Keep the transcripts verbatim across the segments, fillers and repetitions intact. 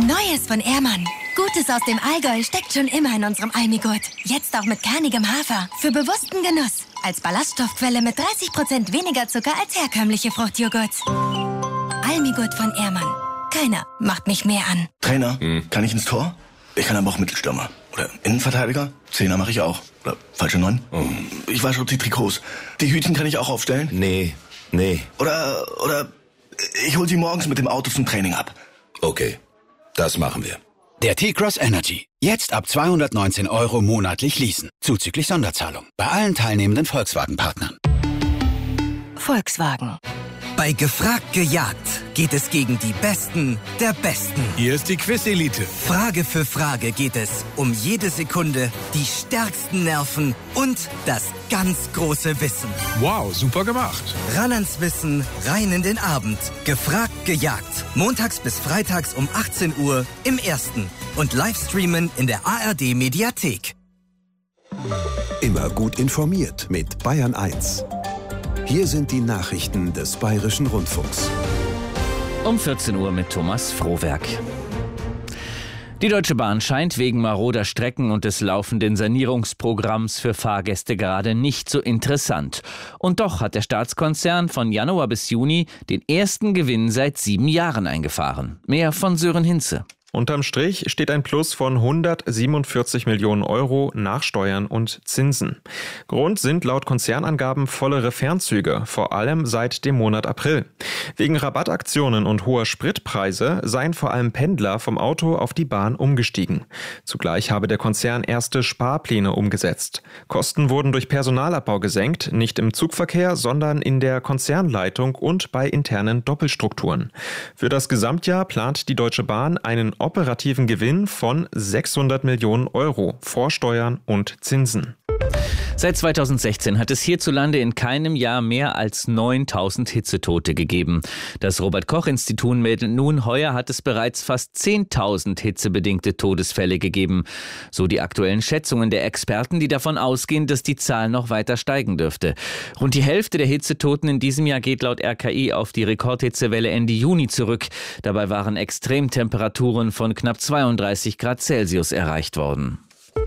Neues von Ehrmann. Gutes aus dem Allgäu steckt schon immer in unserem Almigurt. Jetzt auch mit kernigem Hafer. Für bewussten Genuss. Als Ballaststoffquelle mit dreißig Prozent weniger Zucker als herkömmliche Fruchtjoghurts. Almigurt von Ehrmann. Keiner macht mich mehr an. Trainer, hm. kann ich ins Tor? Ich kann aber auch Mittelstürmer. Oder Innenverteidiger? Zehner mache ich auch. Oder falsche Neun? Oh. Ich wasche die Trikots. Die Hütchen kann ich auch aufstellen? Nee, nee. Oder, oder ich hol sie morgens mit dem Auto zum Training ab. Okay, das machen wir. Der T-Cross Energy. Jetzt ab zweihundertneunzehn Euro monatlich leasen. Zuzüglich Sonderzahlung. Bei allen teilnehmenden Volkswagen-Partnern. Volkswagen. Bei Gefragt gejagt geht es gegen die Besten der Besten. Hier ist die Quiz-Elite. Frage für Frage geht es um jede Sekunde, die stärksten Nerven und das ganz große Wissen. Wow, super gemacht. Ran ans Wissen, rein in den Abend. Gefragt gejagt. Montags bis freitags um achtzehn Uhr im Ersten. Und Livestreamen in der A R D-Mediathek. Immer gut informiert mit Bayern eins. Hier sind die Nachrichten des Bayerischen Rundfunks. Um vierzehn Uhr mit Thomas Frohwerk. Die Deutsche Bahn scheint wegen maroder Strecken und des laufenden Sanierungsprogramms für Fahrgäste gerade nicht so interessant. Und doch hat der Staatskonzern von Januar bis Juni den ersten Gewinn seit sieben Jahren eingefahren. Mehr von Sören Hinze. Unterm Strich steht ein Plus von hundertsiebenundvierzig Millionen Euro nach Steuern und Zinsen. Grund sind laut Konzernangaben vollere Fernzüge, vor allem seit dem Monat April. Wegen Rabattaktionen und hoher Spritpreise seien vor allem Pendler vom Auto auf die Bahn umgestiegen. Zugleich habe der Konzern erste Sparpläne umgesetzt. Kosten wurden durch Personalabbau gesenkt, nicht im Zugverkehr, sondern in der Konzernleitung und bei internen Doppelstrukturen. Für das Gesamtjahr plant die Deutsche Bahn einen operativen Gewinn von sechshundert Millionen Euro vor Steuern und Zinsen. Seit zweitausendsechzehn hat es hierzulande in keinem Jahr mehr als neuntausend Hitzetote gegeben. Das Robert-Koch-Institut meldet nun, heuer hat es bereits fast zehntausend hitzebedingte Todesfälle gegeben. So die aktuellen Schätzungen der Experten, die davon ausgehen, dass die Zahl noch weiter steigen dürfte. Rund die Hälfte der Hitzetoten in diesem Jahr geht laut R K I auf die Rekordhitzewelle Ende Juni zurück. Dabei waren Extremtemperaturen von knapp zweiunddreißig Grad Celsius erreicht worden.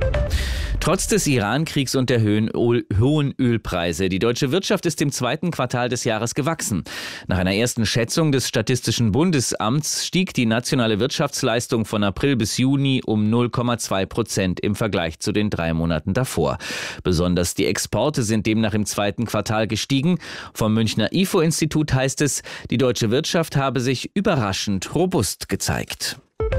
Trotz des Iran-Kriegs und der hohen Ölpreise, die deutsche Wirtschaft ist im zweiten Quartal des Jahres gewachsen. Nach einer ersten Schätzung des Statistischen Bundesamts stieg die nationale Wirtschaftsleistung von April bis Juni um null Komma zwei Prozent im Vergleich zu den drei Monaten davor. Besonders die Exporte sind demnach im zweiten Quartal gestiegen. Vom Münchner I F O-Institut heißt es, die deutsche Wirtschaft habe sich überraschend robust gezeigt.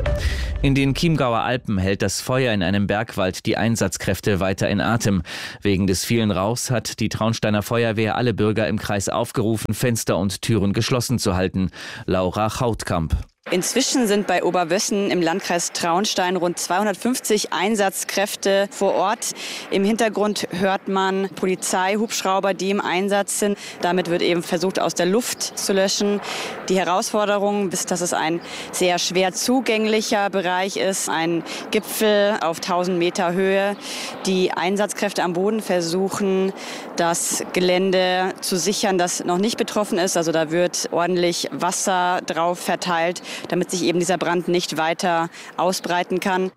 In den Chiemgauer Alpen hält das Feuer in einem Bergwald die Einsatzkräfte weiter in Atem. Wegen des vielen Rauchs hat die Traunsteiner Feuerwehr alle Bürger im Kreis aufgerufen, Fenster und Türen geschlossen zu halten. Laura Chautkamp. Inzwischen sind bei Oberwössen im Landkreis Traunstein rund zweihundertfünfzig Einsatzkräfte vor Ort. Im Hintergrund hört man Polizeihubschrauber, die im Einsatz sind. Damit wird eben versucht, aus der Luft zu löschen. Die Herausforderung ist, dass es ein sehr schwer zugänglicher Bereich ist. Ein Gipfel auf tausend Meter Höhe. Die Einsatzkräfte am Boden versuchen, das Gelände zu sichern, das noch nicht betroffen ist. Also da wird ordentlich Wasser drauf verteilt, damit sich eben dieser Brand nicht weiter ausbreiten kann.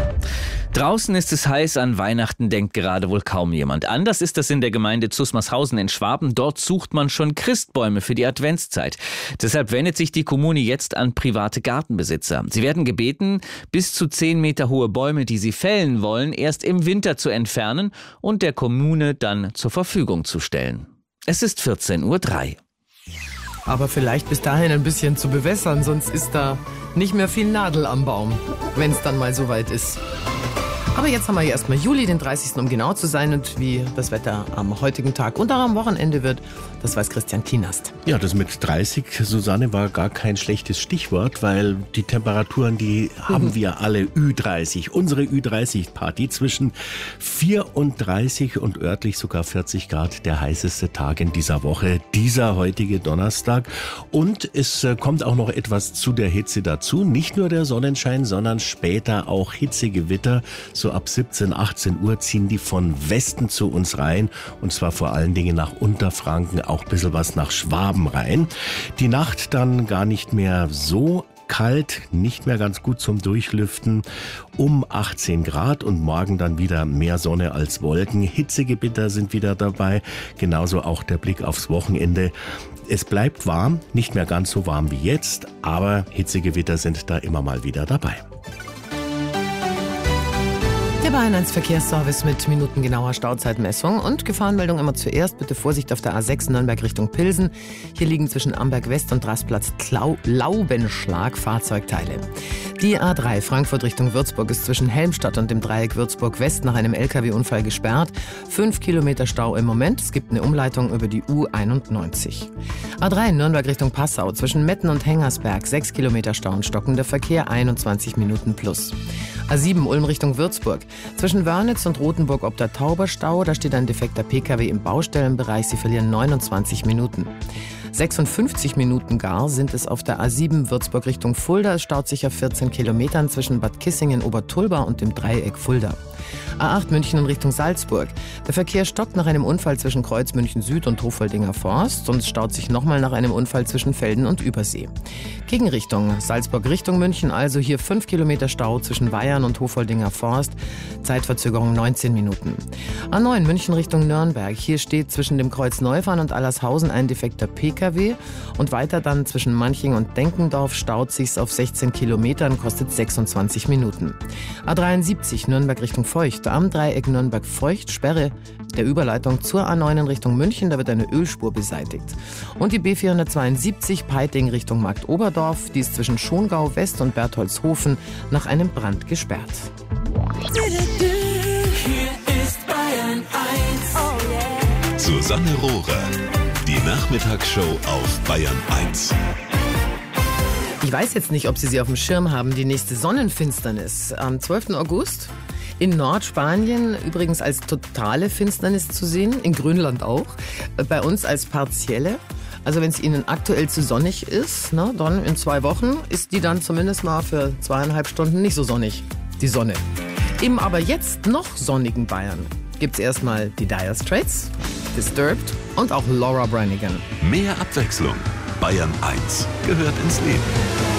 Draußen ist es heiß, an Weihnachten denkt gerade wohl kaum jemand. Anders ist das in der Gemeinde Zusmarshausen in Schwaben. Dort sucht man schon Christbäume für die Adventszeit. Deshalb wendet sich die Kommune jetzt an private Gartenbesitzer. Sie werden gebeten, bis zu zehn Meter hohe Bäume, die sie fällen wollen, erst im Winter zu entfernen und der Kommune dann zur Verfügung zu stellen. Es ist vierzehn Uhr drei. Aber vielleicht bis dahin ein bisschen zu bewässern, sonst ist da nicht mehr viel Nadel am Baum, wenn es dann mal soweit ist. Aber jetzt haben wir ja erstmal Juli, den dreißigsten um genau zu sein. Und wie das Wetter am heutigen Tag und auch am Wochenende wird, das weiß Christian Kienast. Ja, das mit dreißig, Susanne, war gar kein schlechtes Stichwort, weil die Temperaturen, die mhm. haben wir alle Ü dreißig. Unsere Ü dreißig Party zwischen vierunddreißig und örtlich sogar vierzig Grad, der heißeste Tag in dieser Woche, dieser heutige Donnerstag. Und es kommt auch noch etwas zu der Hitze dazu. Nicht nur der Sonnenschein, sondern später auch Hitzegewitter. So ab siebzehn, achtzehn Uhr ziehen die von Westen zu uns rein und zwar vor allen Dingen nach Unterfranken, auch ein bisschen was nach Schwaben rein. Die Nacht dann gar nicht mehr so kalt, nicht mehr ganz gut zum Durchlüften, um achtzehn Grad und morgen dann wieder mehr Sonne als Wolken. Hitzegewitter sind wieder dabei, genauso auch der Blick aufs Wochenende. Es bleibt warm, nicht mehr ganz so warm wie jetzt, aber Hitzegewitter sind da immer mal wieder dabei. Der Bayern eins Verkehrsservice mit minutengenauer Stauzeitmessung und Gefahrenmeldung immer zuerst. Bitte Vorsicht auf der A sechs Nürnberg Richtung Pilsen. Hier liegen zwischen Amberg West und Rastplatz Klau- Laubenschlag Fahrzeugteile. Die A drei Frankfurt Richtung Würzburg ist zwischen Helmstadt und dem Dreieck Würzburg West nach einem L K W-Unfall gesperrt. Fünf Kilometer Stau im Moment. Es gibt eine Umleitung über die U einundneunzig. A drei Nürnberg Richtung Passau zwischen Metten und Hengersberg. Sechs Kilometer Stau und stockender Verkehr, einundzwanzig Minuten plus. A sieben Ulm Richtung Würzburg. Zwischen Wörnitz und Rothenburg ob der Tauberstau, da steht ein defekter P K W im Baustellenbereich. Sie verlieren neunundzwanzig Minuten. sechsundfünfzig Minuten gar sind es auf der A sieben Würzburg Richtung Fulda. Es staut sich auf vierzehn Kilometern zwischen Bad Kissingen, Obertulba und dem Dreieck Fulda. A acht München in Richtung Salzburg. Der Verkehr stockt nach einem Unfall zwischen Kreuz München Süd und Hofoldinger Forst und es staut sich nochmal nach einem Unfall zwischen Velden und Übersee. Gegenrichtung Salzburg Richtung München, also hier fünf Kilometer Stau zwischen Weyern und Hofoldinger Forst. Zeitverzögerung neunzehn Minuten. A neun München Richtung Nürnberg. Hier steht zwischen dem Kreuz Neufahren und Allershausen ein defekter P K W und weiter dann zwischen Manching und Denkendorf staut sich's auf sechzehn Kilometern, kostet sechsundzwanzig Minuten. A dreiundsiebzig Nürnberg Richtung Feucht. Am Dreieck Nürnberg-Feucht, Sperre der Überleitung zur A neun in Richtung München, da wird eine Ölspur beseitigt. Und die B vierhundertzweiundsiebzig Peiting Richtung Marktoberdorf, die ist zwischen Schongau West und Bertholdshofen nach einem Brand gesperrt. Hier ist Bayern eins. Oh yeah. Susanne Rohrer, die Nachmittagsshow auf Bayern eins. Ich weiß jetzt nicht, ob Sie sie auf dem Schirm haben, die nächste Sonnenfinsternis am zwölften August. In Nordspanien übrigens als totale Finsternis zu sehen, in Grönland auch, bei uns als partielle. Also wenn es Ihnen aktuell zu sonnig ist, na, dann in zwei Wochen ist die dann zumindest mal für zweieinhalb Stunden nicht so sonnig, die Sonne. Im aber jetzt noch sonnigen Bayern gibt es erstmal die Dire Straits, Disturbed und auch Laura Branigan. Mehr Abwechslung. Bayern eins gehört ins Leben.